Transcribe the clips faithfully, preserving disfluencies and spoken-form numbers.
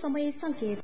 समय संकेत।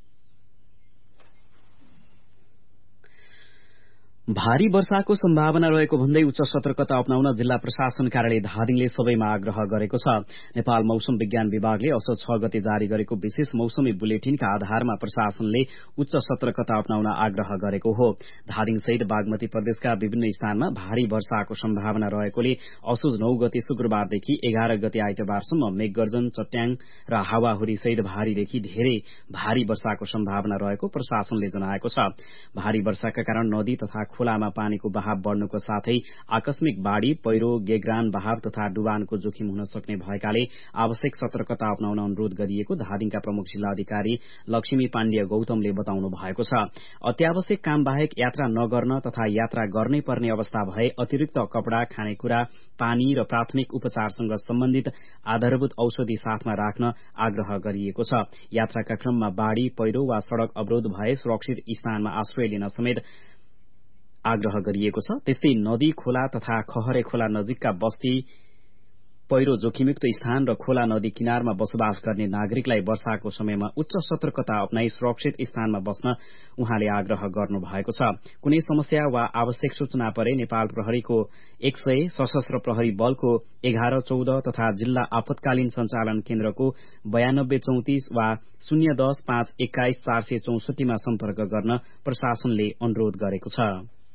भारी वर्षाको सम्भावना रहेको भन्दै उच्च सतर्कता अपनाउन जिल्ला प्रशासन कार्यालय धादिङले सबैमा आग्रह गरेको छ। नेपाल मौसम विज्ञान विभागले असोज छ गते जारी गरेको विशेष मौसमी बुलेटिनका आधारमा प्रशासनले उच्च सतर्कता अपनाउन आग्रह गरेको हो। धादिङ सहित बागमती प्रदेशका विभिन्न स्थानमा भारी वर्षाको सम्भावना रहेकोले असोज नौ गते शुक्रबारदेखि एघार गते आइतबारसम्म मेघगर्जन, चट्याङ र हावाहुरी सहित भारीदेखि धेरै भारी वर्षाको सम्भावना रहेको प्रशासनले जनाएको छ। भारी वर्षाका कारण नदी तथा खोलामा पानीको बहाव बढ्नुको साथै आकस्मिक बाढ़ी, पहिरो, गेग्रान बहाव तथा डुबानको जोखिम हुन सक्ने भएकाले आवश्यक सतर्कता अपनाउन अनुरोध गरिएको धादिङका प्रमुख जिल्लाधिकारी लक्ष्मी पाण्डेय गौतमले बताउनु भएको छ। अत्यावश्यक काम बाहेक यात्रा नगर्न तथा यात्रा गर्नै पर्ने अवस्था भए अतिरिक्त कपड़ा, खानेकुरा, पानी र प्राथमिक उपचारसँग सम्बन्धित आधारभूत औषधि साथमा राख्न आग्रह गरिएको छ। यात्राका क्रममा बाढ़ी, पहिरो वा सड़क अवरोध भए सुरक्षित स्थानमा आश्रय लिन समेत आग्रह गरिएको छ। त्यस्तै नदी, खोला तथा खहरे खोला नजिकका बस्ती, पहिरो जोखिमयुक्त स्थान र खोला नदी किनारमा बसोबास गर्ने नागरिकलाई वर्षाको समयमा उच्च सतर्कता अपनाई सुरक्षित स्थानमा बस्न उहाँले आग्रह गर्नु भएको छ। कुनै समस्या वा आवश्यक सूचना परे नेपाल प्रहरीको एक सय, सशस्त्र प्रहरी बलको एघार चौध तथा जिल्ला आपतकालीन संचालन केन्द्रको बयानब्बे चौतिस वा शून्य दस पाँच एक्काइस चार सय चौसठीमा सम्पर्क गर्न प्रशासनले अनुरोध गरेको छ।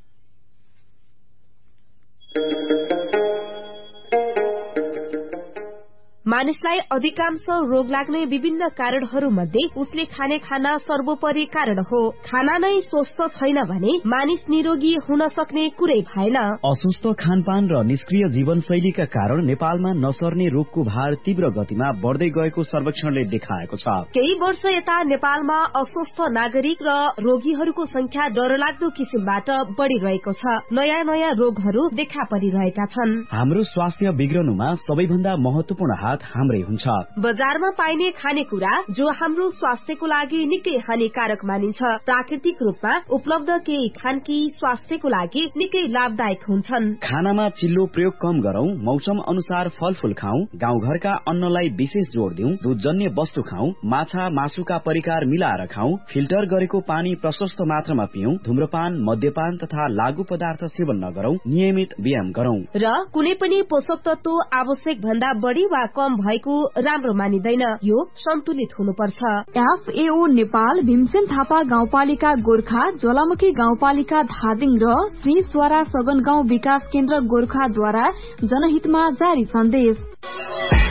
मानिसलाई अधिकांश रोग लाग्ने विभिन्न कारणहरू मध्ये उसले खाने खाना सर्वोपरि कारण हो। खाना नै स्वस्थ छैन भने मानिस निरोगी हुन सक्ने कुरै भएन। अस्वस्थ खानपान र निष्क्रिय जीवनशैलीका कारण नेपालमा नसर्ने रोगको भार तीव्र गतिमा बढ्दै गएको सर्वेक्षणले देखाएको छ। केही वर्ष यता नेपालमा अस्वस्थ नागरिक र रोगीहरूको संख्या डरलाग्दो किसिमबाट बढ़िरहेको छ। नयाँ नयाँ रोगहरू देखा परिरहेका छन्। हाम्रो स्वास्थ्य बिग्रनुमा सबैभन्दा महत्वपूर्ण हात हाम्रै हुन्छ। बजारमा पाइने खानेकुरा जो हाम्रो स्वास्थ्यको लागि निकै हानिकारक मानिन्छ। प्राकृतिक रूपमा उपलब्ध केही खानकी स्वास्थ्यको लागि निकै लाभदायक हुन्छन्। खानामा चिल्लो प्रयोग कम गरौं, मौसम अनुसार फलफूल खाऊ, गाउँघरका अन्नलाई विशेष जोड़ दिउँ, दूधजन्य वस्तु खाऊ, माछा मासुका परिकार मिलाएर खाऊ, फिल्टर गरेको पानी प्रशस्त मात्रामा पिउँ, धूम्रपान, मद्यपान तथा लागू पदार्थ सेवन नगरौं, नियमित व्यायाम गरौं र कुनै पनि पोषक तत्व आवश्यक भन्दा बढ़ी वा कम भएको राम्रो मानिदैन। यो सन्तुलित हुनुपर्छ। एफएओ नेपाल, भीमसेन थापा गाउँपालिका गोर्खा, ज्वालामुखी गाउँपालिका धादिङ र श्री स्वरा सगन गाउँ विकास केन्द्र गोर्खाद्वारा जनहितमा जारी सन्देश।